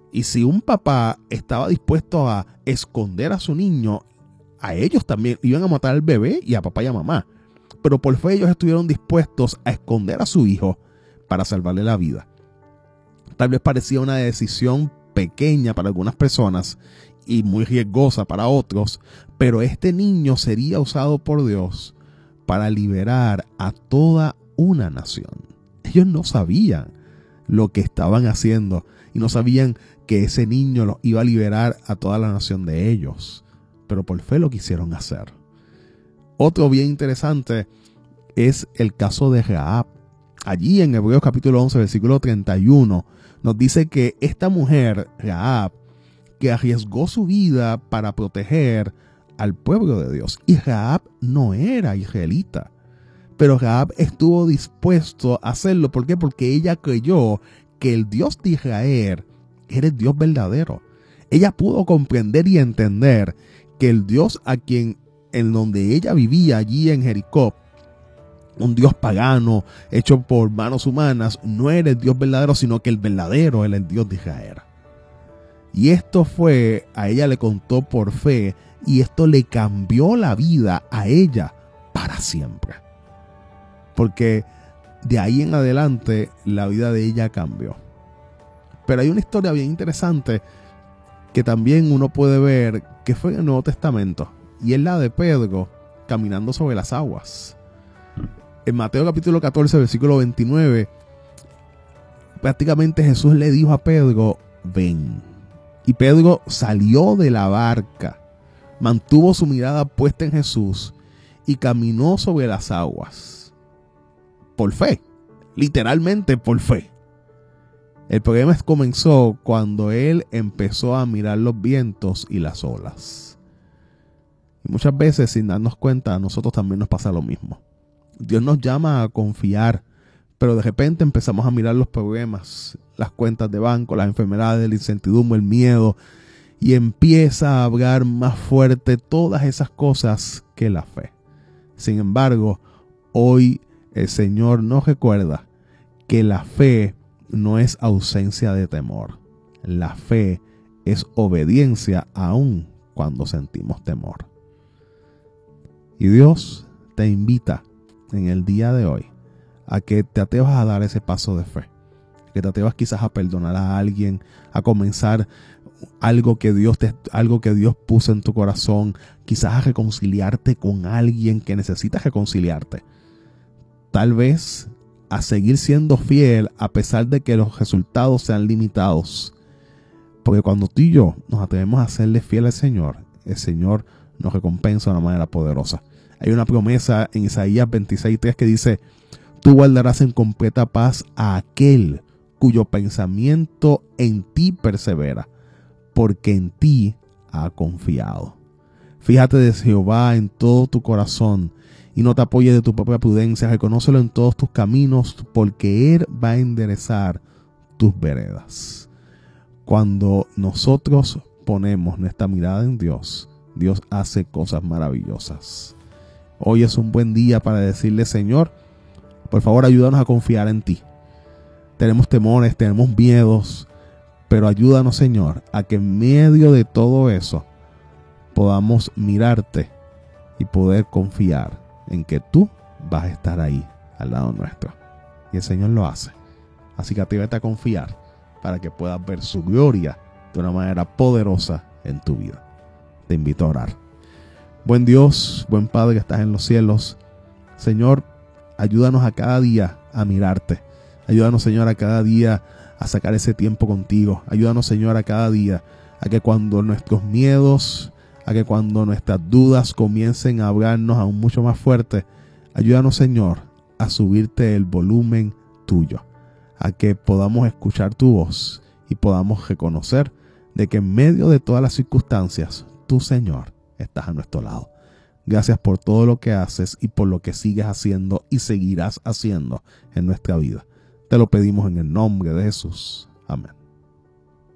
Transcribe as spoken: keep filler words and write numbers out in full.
Y si un papá estaba dispuesto a esconder a su niño, a ellos también iban a matar al bebé y a papá y a mamá. Pero por fe ellos estuvieron dispuestos a esconder a su hijo para salvarle la vida. Tal vez parecía una decisión pequeña para algunas personas y muy riesgosa para otros, pero este niño sería usado por Dios para liberar a toda una nación. Ellos no sabían lo que estaban haciendo y no sabían que ese niño los iba a liberar a toda la nación de ellos, pero por fe lo quisieron hacer. Otro bien interesante es el caso de Rahab. Allí en Hebreos capítulo once, versículo treinta y uno, nos dice que esta mujer, Rahab, que arriesgó su vida para proteger al pueblo de Dios. Y Rahab no era israelita, pero Rahab estuvo dispuesto a hacerlo. ¿Por qué? Porque ella creyó que el Dios de Israel era el Dios verdadero. Ella pudo comprender y entender que el Dios a quien, en donde ella vivía allí en Jericó, un Dios pagano hecho por manos humanas, no era el Dios verdadero, sino que el verdadero era el Dios de Israel. Y esto fue, a ella le contó por fe, y esto le cambió la vida a ella para siempre. Porque de ahí en adelante la vida de ella cambió. Pero hay una historia bien interesante que también uno puede ver que fue en el Nuevo Testamento, y es la de Pedro caminando sobre las aguas. En Mateo capítulo catorce, versículo veintinueve, prácticamente Jesús le dijo a Pedro, ven. Y Pedro salió de la barca, mantuvo su mirada puesta en Jesús y caminó sobre las aguas. Por fe, literalmente por fe. El problema comenzó cuando él empezó a mirar los vientos y las olas. Y muchas veces, sin darnos cuenta, a nosotros también nos pasa lo mismo. Dios nos llama a confiar, pero de repente empezamos a mirar los problemas, las cuentas de banco, las enfermedades, la incertidumbre, el miedo, y empieza a hablar más fuerte todas esas cosas que la fe. Sin embargo, hoy el Señor nos recuerda que la fe no es ausencia de temor. La fe es obediencia aun cuando sentimos temor. Y Dios te invita en el día de hoy a que te atrevas a dar ese paso de fe, que te atrevas quizás a perdonar a alguien, a comenzar algo que Dios te, algo que Dios puso en tu corazón, quizás a reconciliarte con alguien que necesitas reconciliarte, tal vez a seguir siendo fiel a pesar de que los resultados sean limitados, porque cuando tú y yo nos atrevemos a serle fiel al Señor, el Señor nos recompensa de una manera poderosa. Hay una promesa en Isaías veintiséis tres que dice, tú guardarás en completa paz a aquel cuyo pensamiento en ti persevera, porque en ti ha confiado. Fíjate de Jehová en todo tu corazón y no te apoyes de tu propia prudencia. Reconócelo en todos tus caminos, porque Él va a enderezar tus veredas. Cuando nosotros ponemos nuestra mirada en Dios, Dios hace cosas maravillosas. Hoy es un buen día para decirle, Señor, por favor ayúdanos a confiar en ti. Tenemos temores, tenemos miedos, pero ayúdanos, Señor, a que en medio de todo eso podamos mirarte y poder confiar en que tú vas a estar ahí al lado nuestro. Y el Señor lo hace. Así que atrévete a confiar para que puedas ver su gloria de una manera poderosa en tu vida. Te invito a orar. Buen Dios, buen Padre que estás en los cielos, Señor, ayúdanos a cada día a mirarte. Ayúdanos, Señor, a cada día a sacar ese tiempo contigo. Ayúdanos, Señor, a cada día a que cuando nuestros miedos, a que cuando nuestras dudas comiencen a hablarnos aún mucho más fuerte, ayúdanos, Señor, a subirte el volumen tuyo, a que podamos escuchar tu voz y podamos reconocer de que en medio de todas las circunstancias, tú, Señor, estás a nuestro lado. Gracias por todo lo que haces y por lo que sigues haciendo y seguirás haciendo en nuestra vida. Te lo pedimos en el nombre de Jesús. Amén.